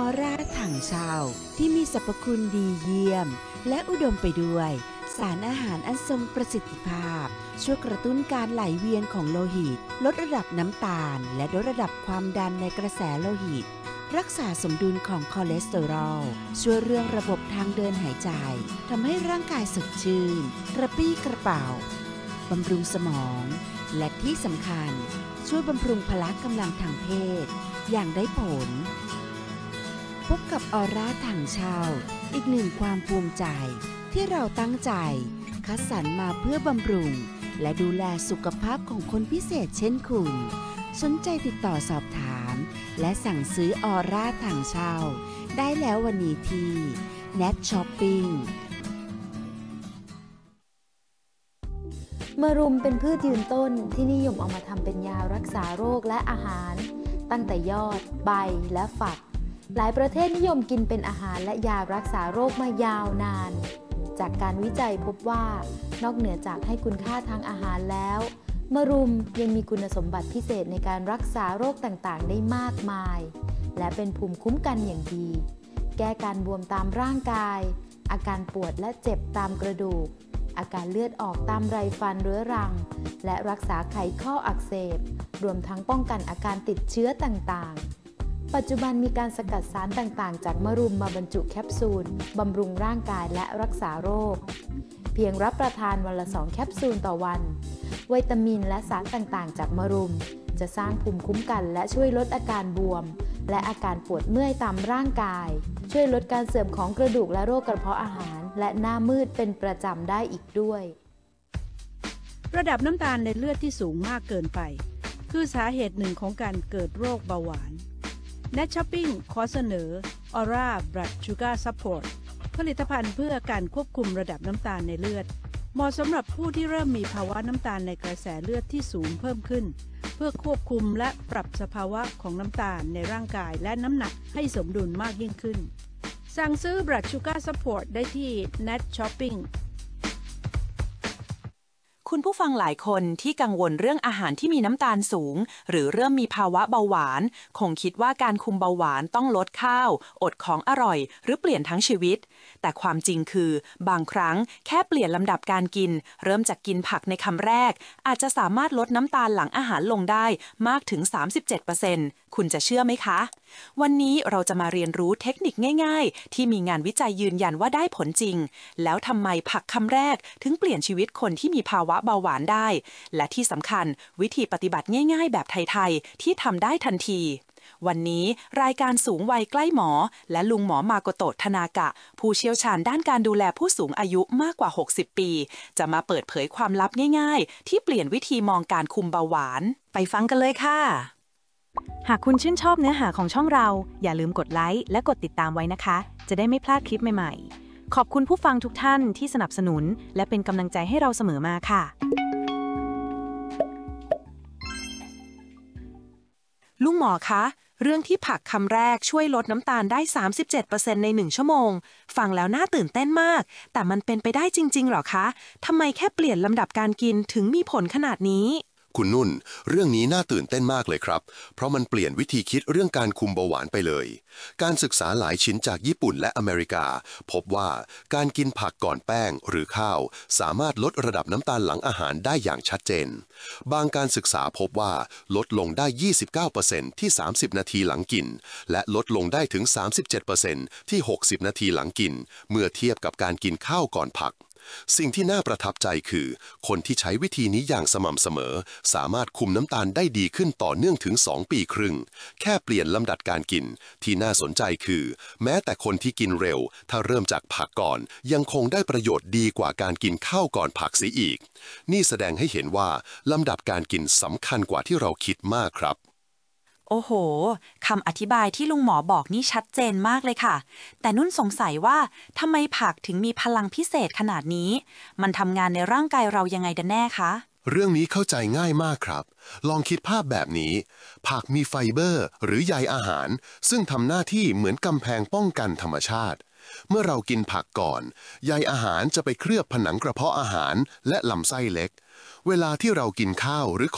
ร่าถังเช่าที่มีสรรพคุณดีเยี่ยมและอุดมไปด้วยสารอาหารอันทรงประสิทธิภาพช่วยกระตุ้นการไหลเวียนของโลหิตลดระดับน้ำตาลและลดระดับความดันในกระแสโลหิตรักษาสมดุลของคอเลสเตอรอลช่วยเรื่องระบบทางเดินหายใจทำให้ร่างกายสดชื่นกระปรี้กระเป๋าบำรุงสมองและที่สำคัญช่วยบำรุงพละกำลังทางเพศอย่างได้ผลพบกับออร่าถังเช่าอีกหนึ่งความภูมิใจที่เราตั้งใจคัดสรรมาเพื่อบำรุงและดูแลสุขภาพของคนพิเศษเช่นคุณสนใจติดต่อสอบถามและสั่งซื้อออร่าถังเช่าได้แล้ววันนี้ที่ Net Shopping มะรุมเป็นพืชยืนต้นที่นิยมเอามาทำเป็นยารักษาโรคและอาหารตั้งแต่ยอดใบและฝักหลายประเทศนิยมกินเป็นอาหารและยารักษาโรคมายาวนานจากการวิจัยพบว่านอกเหนือจากให้คุณค่าทางอาหารแล้วมะรุมยังมีคุณสมบัติพิเศษในการรักษาโรคต่างๆได้มากมายและเป็นภูมิคุ้มกันอย่างดีแก้การบวมตามร่างกายอาการปวดและเจ็บตามกระดูกอาการเลือดออกตามไรฟันเรื้อรังและรักษาไขข้ออักเสบรวมทั้งป้องกันอาการติดเชื้อต่างๆปัจจุบันมีการสกัดสารต่างๆจากมะรุมมาบรรจุแคปซูลบำรุงร่างกายและรักษาโรคเพียงรับประทานวันละ2แคปซูลต่อวันวิตามินและสารต่างๆจากมะรุมจะสร้างภูมิคุ้มกันและช่วยลดอาการบวมและอาการปวดเมื่อยตามร่างกายช่วยลดการเสื่อมของกระดูกและโรคกระเพาะอาหารและหน้ามืดเป็นประจำได้อีกด้วยระดับน้ำตาลในเลือดที่สูงมากเกินไปคือสาเหตุหนึ่งของการเกิดโรคเบาหวาน Net Shopping ขอเสนอ Aura Blood Sugar Support ผลิตภัณฑ์เพื่อการควบคุมระดับน้ำตาลในเลือดเหมาะสำหรับผู้ที่เริ่มมีภาวะน้ำตาลในกระแสเลือดที่สูงเพิ่มขึ้นเพื่อควบคุมและปรับสภาวะของน้ำตาลในร่างกายและน้ำหนักให้สมดุลมากยิ่งขึ้นสั่งซื้อ Blood Sugar Support ได้ที่ Net Shopping คุณผู้ฟังหลายคนที่กังวลเรื่องอาหารที่มีน้ำตาลสูงหรือเริ่มมีภาวะเบาหวานคงคิดว่าการคุมเบาหวานต้องลดข้าวอดของอร่อยหรือเปลี่ยนทั้งชีวิตแต่ความจริงคือบางครั้งแค่เปลี่ยนลำดับการกินเริ่มจากกินผักในคำแรกอาจจะสามารถลดน้ำตาลหลังอาหารลงได้มากถึง 37% คุณจะเชื่อไหมคะวันนี้เราจะมาเรียนรู้เทคนิคง่ายๆที่มีงานวิจัยยืนยันว่าได้ผลจริงแล้วทำไมผักคำแรกถึงเปลี่ยนชีวิตคนที่มีภาวะเบาหวานได้และที่สำคัญวิธีปฏิบัติง่ายๆแบบไทยๆที่ทำได้ทันทีวันนี้รายการสูงวัยใกล้หมอและลุงหมอมาโกโตะ ทนากะผู้เชี่ยวชาญด้านการดูแลผู้สูงอายุมากกว่า60ปีจะมาเปิดเผยความลับง่ายๆที่เปลี่ยนวิธีมองการคุมเบาหวานไปฟังกันเลยค่ะหากคุณชื่นชอบเนื้อหาของช่องเราอย่าลืมกดไลค์และกดติดตามไว้นะคะจะได้ไม่พลาดคลิปใหม่ๆขอบคุณผู้ฟังทุกท่านที่สนับสนุนและเป็นกำลังใจให้เราเสมอมาค่ะลุงหมอคะเรื่องที่ผักคำแรกช่วยลดน้ำตาลได้ 37% ใน1ชั่วโมงฟังแล้วน่าตื่นเต้นมากแต่มันเป็นไปได้จริงๆหรอคะทำไมแค่เปลี่ยนลำดับการกินถึงมีผลขนาดนี้คุณนุ่นเรื่องนี้น่าตื่นเต้นมากเลยครับเพราะมันเปลี่ยนวิธีคิดเรื่องการคุมเบาหวานไปเลยการศึกษาหลายชิ้นจากญี่ปุ่นและอเมริกาพบว่าการกินผักก่อนแป้งหรือข้าวสามารถลดระดับน้ำตาลหลังอาหารได้อย่างชัดเจนบางการศึกษาพบว่าลดลงได้ 29% ที่30นาทีหลังกินและลดลงได้ถึง 37% ที่60นาทีหลังกินเมื่อเทียบกับการกินข้าวก่อนผักสิ่งที่น่าประทับใจคือคนที่ใช้วิธีนี้อย่างสม่ำเสมอสามารถคุมน้ำตาลได้ดีขึ้นต่อเนื่องถึง2ปีครึ่งแค่เปลี่ยนลำดับการกินที่น่าสนใจคือแม้แต่คนที่กินเร็วถ้าเริ่มจากผักก่อนยังคงได้ประโยชน์ดีกว่าการกินข้าวก่อนผักเสียอีกนี่แสดงให้เห็นว่าลำดับการกินสำคัญกว่าที่เราคิดมากครับโอ้โหคำอธิบายที่ลุงหมอบอกนี่ชัดเจนมากเลยค่ะแต่นุ่นสงสัยว่าทำไมผักถึงมีพลังพิเศษขนาดนี้มันทำงานในร่างกายเรายังไงกันแน่คะเรื่องนี้เข้าใจง่ายมากครับลองคิดภาพแบบนี้ผักมีไฟเบอร์หรือใยอาหารซึ่งทำหน้าที่เหมือนกำแพงป้องกันธรรมชาติเมื่อเรากินผักก่อนใยอาหารจะไปเคลือบผนังกระเพาะอาหารและลำไส้เล็กเวลาที่เรากินข้าวหรือ